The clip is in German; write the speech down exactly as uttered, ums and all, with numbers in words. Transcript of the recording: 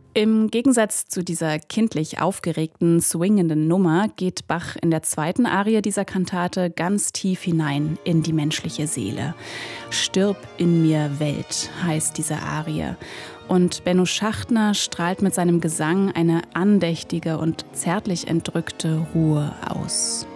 Im Gegensatz zu dieser kindlich aufgeregten, swingenden Nummer geht Bach in der zweiten Arie dieser Kantate ganz tief hinein in die menschliche Seele. Stirb in mir, Welt, heißt diese Arie. Und Benno Schachtner strahlt mit seinem Gesang eine andächtige und zärtlich entrückte Ruhe aus.